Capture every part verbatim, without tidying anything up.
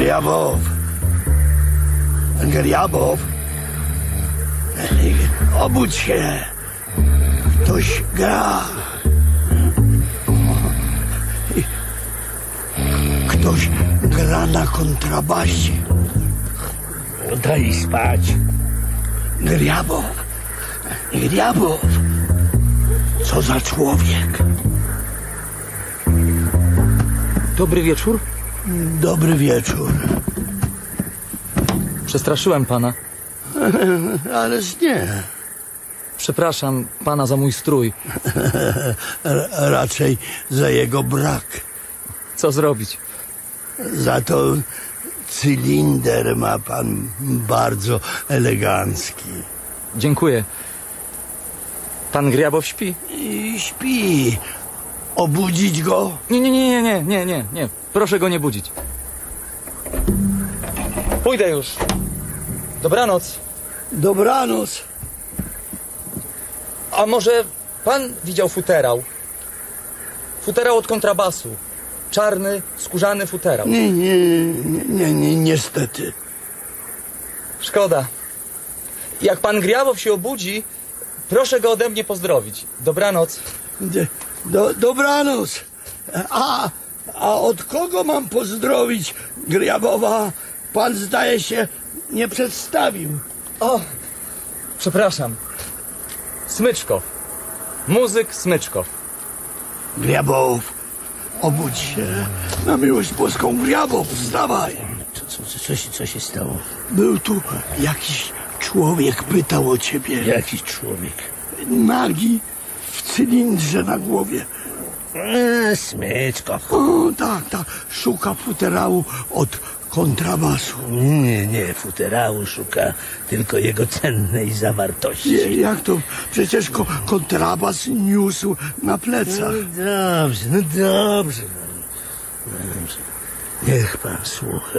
Griabow! Griabow! Obudź się! Ktoś gra! Ktoś gra na kontrabasie. Daj spać. Griabow! Griabow! Co za człowiek? Dobry wieczór. Dobry wieczór. Przestraszyłem pana. Ależ nie. Przepraszam pana za mój strój. R- raczej za jego brak. Co zrobić? Za to cylinder ma pan bardzo elegancki. Dziękuję. Pan Griabow śpi? I śpi. Obudzić go? Nie, nie, nie, nie, nie, nie, nie, nie. Proszę go nie budzić. Pójdę już. Dobranoc. Dobranoc. A może pan widział futerał? Futerał od kontrabasu. Czarny, skórzany futerał. Nie, nie, nie, nie, nie niestety. Szkoda. Jak pan Griabow się obudzi, proszę go ode mnie pozdrowić. Dobranoc. Do, dobranoc. A, a od kogo mam pozdrowić Griabowa? Pan, zdaje się, nie przedstawił. O, przepraszam. Smyczkow. Muzyk Smyczkow. Griabow, obudź się. Na miłość boską, Griabow, wstawaj. Co, co, co, co, się, co się stało? Był tu jakiś człowiek, pytał o ciebie. Jakiś człowiek. Nagi, w cylindrze na głowie. Eee, Smyczkow. O, tak, tak. Szuka futerału od kontrabasu. Nie, nie, futerału szuka, tylko jego cennej zawartości. Je, jak to? Przecież ko kontrabas niósł na plecach. No dobrze, no dobrze. No dobrze. Niech pan słucha.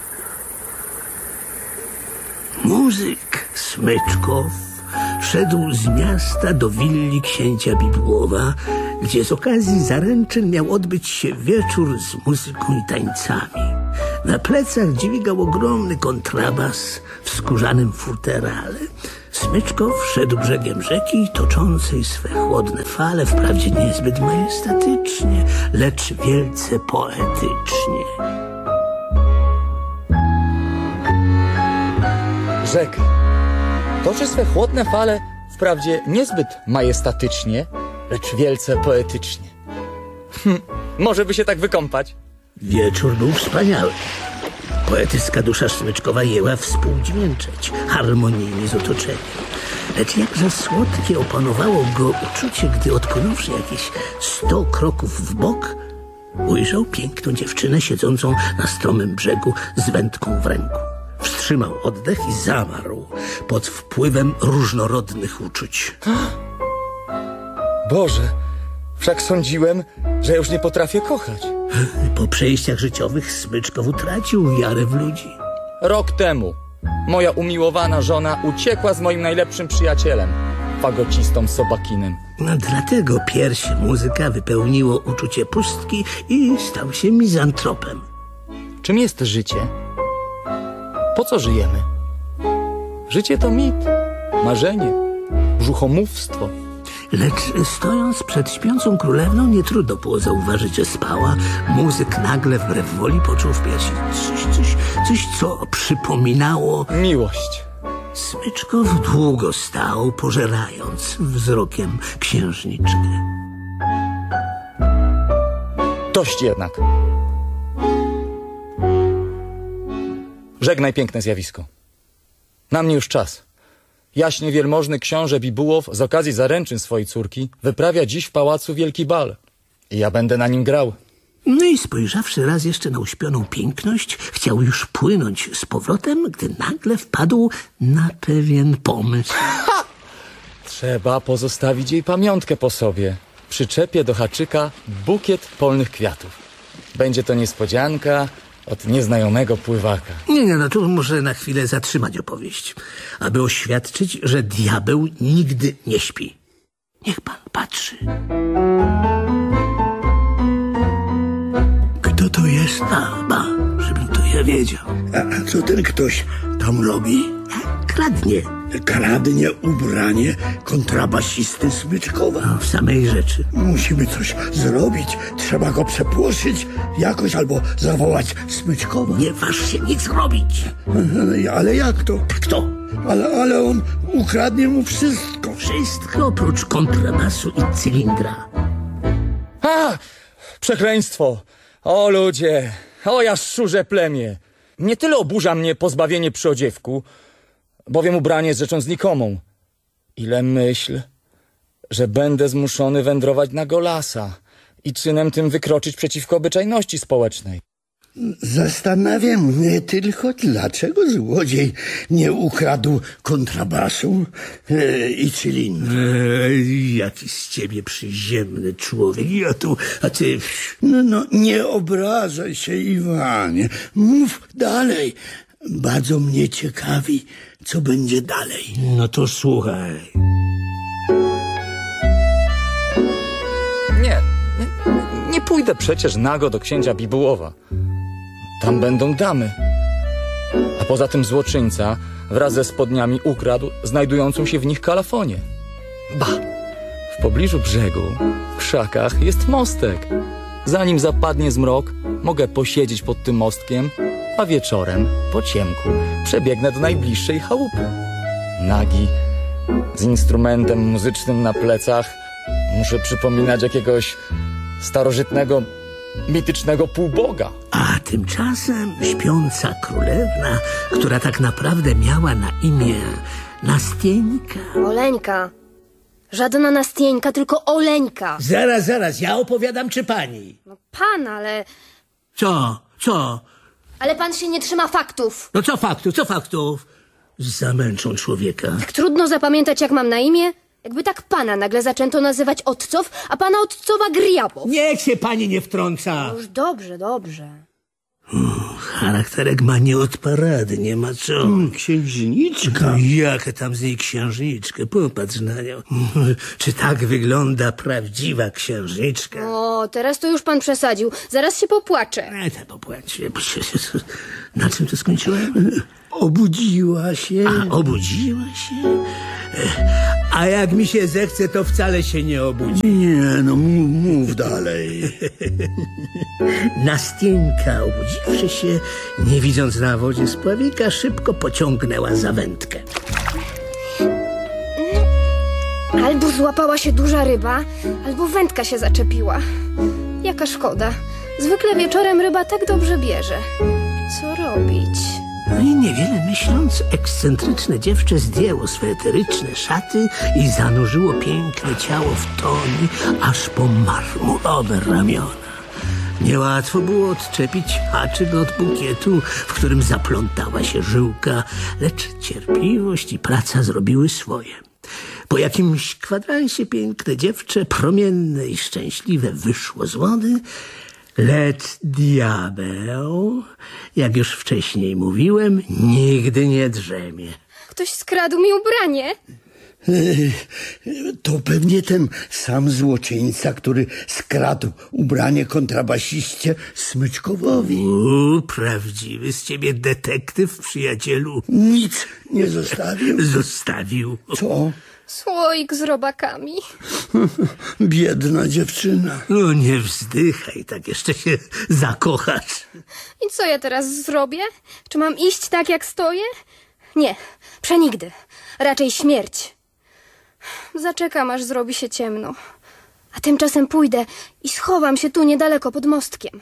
Muzyk Smyczkow szedł z miasta do willi księcia Bibłowa, gdzie z okazji zaręczyn miał odbyć się wieczór z muzyką i tańcami. Na plecach dźwigał ogromny kontrabas w skórzanym futerale. Smyczkow szedł brzegiem rzeki, toczącej swe chłodne fale, wprawdzie niezbyt majestatycznie, lecz wielce poetycznie. Rzeka. Toczy swe chłodne fale, wprawdzie niezbyt majestatycznie, lecz wielce poetycznie. Hm, może by się tak wykąpać? Wieczór był wspaniały. Poetycka dusza Smyczkowa jęła współdźwięczeć harmonijnie z otoczeniem. Lecz jakże słodkie opanowało go uczucie, gdy odpłynąwszy jakieś sto kroków w bok, ujrzał piękną dziewczynę siedzącą na stromym brzegu z wędką w ręku. Wstrzymał oddech i zamarł pod wpływem różnorodnych uczuć. Boże, wszak sądziłem, że już nie potrafię kochać. Po przejściach życiowych Smyczkow utracił wiarę w ludzi. Rok temu moja umiłowana żona uciekła z moim najlepszym przyjacielem, fagocistą Sobakinem. No, dlatego pierś muzyka wypełniło uczucie pustki i stał się mizantropem. Czym jest życie? Po co żyjemy? Życie to mit, marzenie, brzuchomówstwo. Lecz stojąc przed śpiącą królewną, nie trudno było zauważyć, że spała. Muzyk nagle wbrew woli poczuł w piersi coś, coś, coś, co przypominało miłość. Smyczkow długo stał, pożerając wzrokiem księżniczkę. Dość jednak. Żegnaj piękne zjawisko. Na mnie już czas. Jaśnie wielmożny książę Bibułow z okazji zaręczyn swojej córki wyprawia dziś w pałacu wielki bal. I ja będę na nim grał. No i spojrzawszy raz jeszcze na uśpioną piękność, chciał już płynąć z powrotem, gdy nagle wpadł na pewien pomysł. Ha! Trzeba pozostawić jej pamiątkę po sobie. Przyczepię do haczyka bukiet polnych kwiatów. Będzie to niespodzianka od nieznajomego pływaka. Nie, nie, no tu muszę na chwilę zatrzymać opowieść, aby oświadczyć, że diabeł nigdy nie śpi. Niech pan patrzy. Kto to jest? A, ba, żebym to się wiedział. A, a co ten ktoś tam robi? Kradnie. Kradnie ubranie kontrabasisty Smyczkowa. No, w samej rzeczy. Musimy coś zrobić. Trzeba go przepłoszyć jakoś albo zawołać Smyczkowa. Nie waż się nic robić. Ale jak to? Tak to. Ale, ale on ukradnie mu wszystko. Wszystko oprócz kontrabasu i cylindra. A! Przekleństwo! O ludzie! O jaszczurze plemię! Nie tyle oburza mnie pozbawienie przyodziewku, bowiem ubranie jest rzeczą znikomą, ile myśl, że będę zmuszony wędrować na golasa i czynem tym wykroczyć przeciwko obyczajności społecznej. Zastanawiam mnie tylko, dlaczego złodziej nie ukradł kontrabasu e, i cylindra. Eee, jaki z ciebie przyziemny człowiek. Ja tu, a ty... No, no, nie obrażaj się, Iwanie. Mów dalej. Bardzo mnie ciekawi, co będzie dalej. No to słuchaj. Nie, nie, nie pójdę przecież nago do księcia Bibułowa. Tam będą damy. A poza tym złoczyńca wraz ze spodniami ukradł znajdującą się w nich kalafonię. Ba! W pobliżu brzegu, w krzakach jest mostek. Zanim zapadnie zmrok, mogę posiedzieć pod tym mostkiem, a wieczorem, po ciemku, przebiegnę do najbliższej chałupy. Nagi, z instrumentem muzycznym na plecach, muszę przypominać jakiegoś starożytnego, mitycznego półboga. A tymczasem śpiąca królewna, która tak naprawdę miała na imię Nastieńka. Oleńka. Żadna Nastieńka, tylko Oleńka. Zaraz, zaraz, ja opowiadam czy pani? No pan, ale... Co? Co? Ale pan się nie trzyma faktów. No co faktów, co faktów? Zamęczą człowieka. Tak trudno zapamiętać, jak mam na imię. Jakby tak pana nagle zaczęto nazywać Otcow, a pana Otcowa Griabow. Niech się pani nie wtrąca. No już dobrze, dobrze. Charakterek ma nie od parady, nie ma co. Hmm, księżniczka. No, jaka tam z niej księżniczka? Popatrz na nią. Czy tak wygląda prawdziwa księżniczka? O, teraz to już pan przesadził. Zaraz się popłaczę. Nie, to popłacie. Na czym to skończyłem? Obudziła się. A, obudziła się? A jak mi się zechce, to wcale się nie obudzi. Nie, no mów, mów dalej. Nastieńka, obudziwszy się, nie widząc na wodzie spławika, szybko pociągnęła za wędkę. Albo złapała się duża ryba, albo wędka się zaczepiła. Jaka szkoda. Zwykle wieczorem ryba tak dobrze bierze. Co robić? No i niewiele myśląc, ekscentryczne dziewczę zdjęło swe eteryczne szaty i zanurzyło piękne ciało w toni, aż po marmurowe ramiona. Niełatwo było odczepić haczyk od bukietu, w którym zaplątała się żyłka, lecz cierpliwość i praca zrobiły swoje. Po jakimś kwadransie piękne dziewczę, promienne i szczęśliwe, wyszło z wody, lecz diabeł, jak już wcześniej mówiłem, nigdy nie drzemie. Ktoś skradł mi ubranie. To pewnie ten sam złoczyńca, który skradł ubranie kontrabasiście Smyczkowowi. U, prawdziwy z ciebie detektyw, przyjacielu. Nic nie zostawił. Zostawił. Co? Słoik z robakami. Biedna dziewczyna. No nie wzdychaj, tak jeszcze się zakochasz. I co ja teraz zrobię? Czy mam iść tak, jak stoję? Nie, przenigdy. Raczej śmierć. Zaczekam, aż zrobi się ciemno. A tymczasem pójdę i schowam się tu niedaleko pod mostkiem.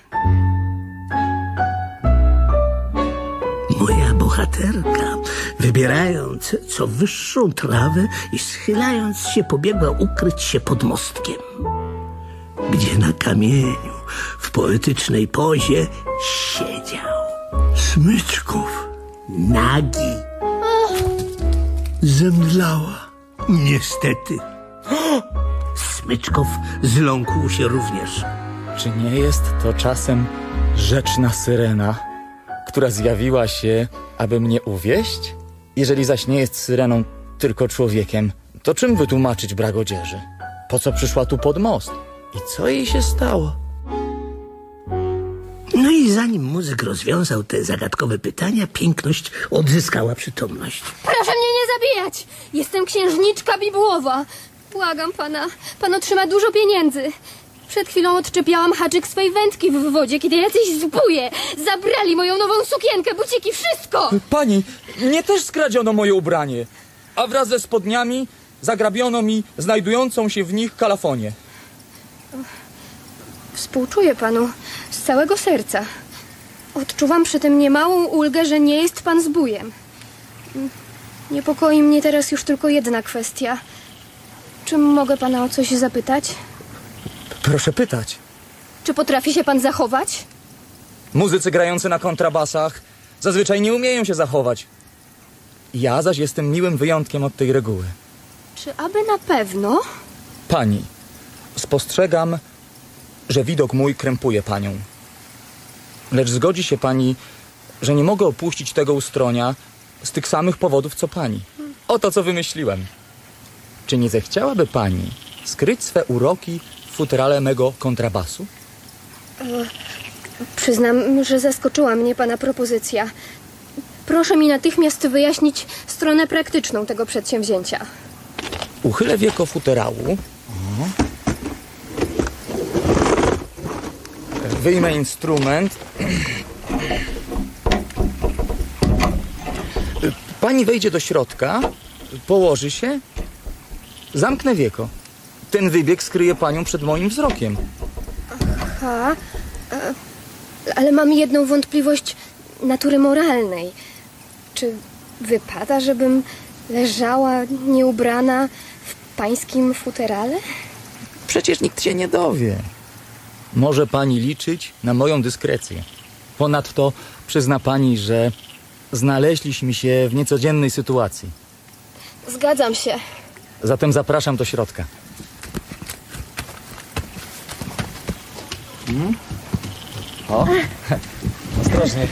Moja bohaterka, wybierając co wyższą trawę i schylając się, pobiegła ukryć się pod mostkiem, gdzie na kamieniu w poetycznej pozie siedział Smyczków. nagi. Zemdlała. Niestety. Smyczkow zląkł się również. Czy nie jest to czasem rzeczna syrena, która zjawiła się, aby mnie uwieść? Jeżeli zaś nie jest syreną, tylko człowiekiem, to czym wytłumaczyć brak odzieży? Po co przyszła tu pod most? I co jej się stało? No i I zanim muzyk rozwiązał te zagadkowe pytania, piękność odzyskała przytomność. Proszę mnie nie zabijać! Jestem księżniczka Bibułowa. Błagam pana, pan otrzyma dużo pieniędzy. Przed chwilą odczepiałam haczyk swej wędki w wodzie, kiedy jacyś zbóje zabrali moją nową sukienkę, buciki, wszystko! Pani, mnie też skradziono moje ubranie, a wraz ze spodniami zagrabiono mi znajdującą się w nich kalafonię. Współczuję panu z całego serca. Odczuwam przy tym niemałą ulgę, że nie jest pan zbójem. Niepokoi mnie teraz już tylko jedna kwestia. Czy mogę pana o coś zapytać? Proszę pytać. Czy potrafi się pan zachować? Muzycy grający na kontrabasach zazwyczaj nie umieją się zachować. Ja zaś jestem miłym wyjątkiem od tej reguły. Czy aby na pewno? Pani, spostrzegam, że widok mój krępuje panią. Lecz zgodzi się pani, że nie mogę opuścić tego ustronia z tych samych powodów, co pani. Oto, co wymyśliłem. Czy nie zechciałaby pani skryć swe uroki w futerale mego kontrabasu? Przyznam, że zaskoczyła mnie pana propozycja. Proszę mi natychmiast wyjaśnić stronę praktyczną tego przedsięwzięcia. Uchylę wieko futerału. O. Wyjmę instrument. Pani wejdzie do środka, położy się, zamknę wieko. Ten wybieg skryje panią przed moim wzrokiem. Aha, e, ale mam jedną wątpliwość natury moralnej. Czy wypada, żebym leżała nieubrana w pańskim futerale? Przecież nikt się nie dowie. Może pani liczyć na moją dyskrecję. Ponadto przyzna pani, że znaleźliśmy się w niecodziennej sytuacji. Zgadzam się. Zatem zapraszam do środka. Hmm? O, ostrożnie.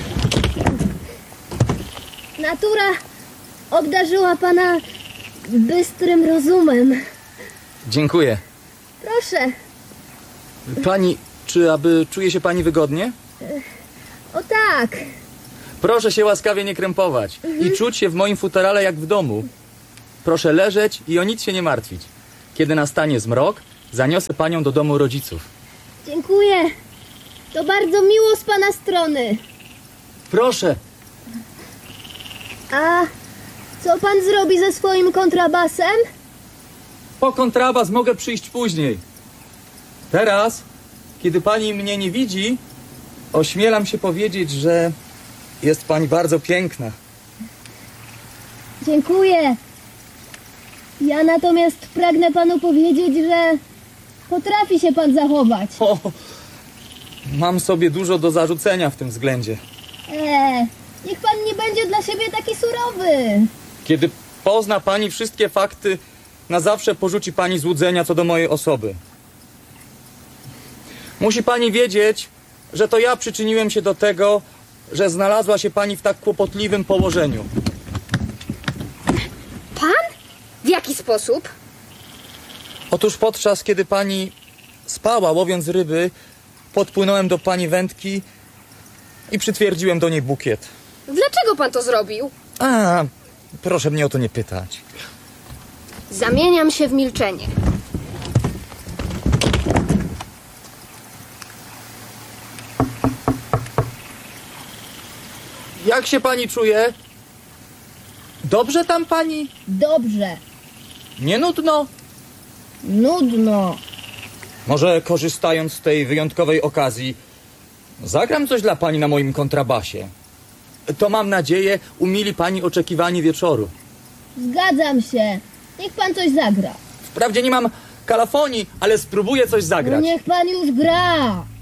Natura obdarzyła pana bystrym rozumem. Dziękuję. Proszę. Pani, czy aby czuje się pani wygodnie? O tak. Proszę się łaskawie nie krępować i czuć się w moim futerale jak w domu. Proszę leżeć i o nic się nie martwić. Kiedy nastanie zmrok, zaniosę panią do domu rodziców. Dziękuję. To bardzo miło z pana strony. Proszę. A co pan zrobi ze swoim kontrabasem? Po kontrabas mogę przyjść później. Teraz, kiedy pani mnie nie widzi, ośmielam się powiedzieć, że jest pani bardzo piękna. Dziękuję. Ja natomiast pragnę panu powiedzieć, że potrafi się pan zachować. O, mam sobie dużo do zarzucenia w tym względzie. Eee, niech pan nie będzie dla siebie taki surowy. Kiedy pozna pani wszystkie fakty, na zawsze porzuci pani złudzenia co do mojej osoby. Musi pani wiedzieć, że to ja przyczyniłem się do tego, że znalazła się pani w tak kłopotliwym położeniu. Pan? W jaki sposób? Otóż podczas kiedy pani spała, łowiąc ryby, podpłynąłem do pani wędki i przytwierdziłem do niej bukiet. Dlaczego pan to zrobił? A, proszę mnie o to nie pytać. Zamieniam się w milczenie. Jak się pani czuje? Dobrze tam pani? Dobrze. Nie nudno? Nudno. Może korzystając z tej wyjątkowej okazji, zagram coś dla pani na moim kontrabasie. To mam nadzieję umili pani oczekiwanie wieczoru. Zgadzam się. Niech pan coś zagra. Wprawdzie nie mam kalafonii, ale spróbuję coś No zagrać. niech pan już gra.